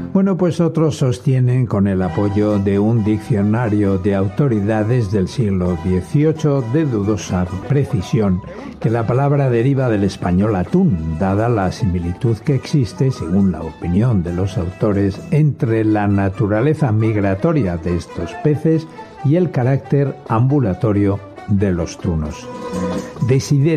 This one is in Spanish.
Bueno, pues otros sostienen, con el apoyo de un diccionario de autoridades del siglo XVIII de dudosa precisión, que la palabra deriva del español atún, dada la similitud que existe, según la opinión de los autores, entre la naturaleza migratoria de estos peces y el carácter ambulatorio de los tunos.